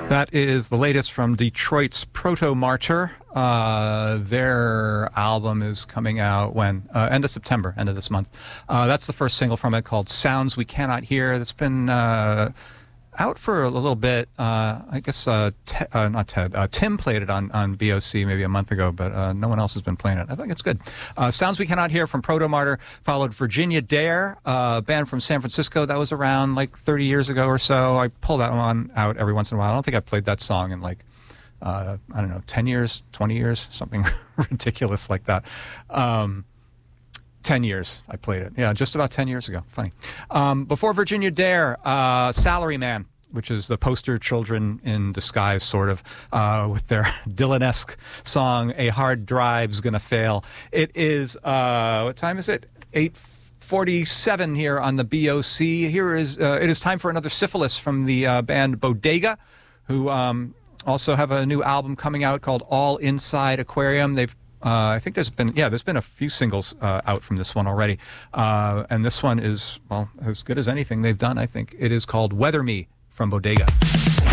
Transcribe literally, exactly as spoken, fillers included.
That is the latest from Detroit's Proto-Martyr. Uh, their album is coming out when? Uh, end of September, end of this month. Uh, that's the first single from it, called Sounds We Cannot Hear. That's been uh, out for a little bit. Uh, I guess uh, Te- uh, not Ted. Uh, Tim played it on, on B O C maybe a month ago, but uh, no one else has been playing it. I think it's good. Uh, Sounds We Cannot Hear from Proto-Martyr, followed Virginia Dare, a band from San Francisco that was around like thirty years ago or so. I pull that one out every once in a while. I don't think I've played that song in like, uh, I don't know, ten years, twenty years, something ridiculous like that. Um, ten years I played it. Yeah, just about ten years ago. Funny. Um, before Virginia Dare, uh, Salaryman, which is the poster children in disguise, sort of, uh, with their Dylan-esque song, A Hard Drive's Gonna Fail. It is, uh, what time is it? eight forty-seven here on the B O C. Here is, uh, it is time for another Syphilis from the uh, band Bodega, who um, also have a new album coming out called All Inside Aquarium. They've Uh, I think there's been, yeah, there's been a few singles uh, out from this one already. Uh, and this one is, well, as good as anything they've done, I think. It is called Weather Me from Bodega.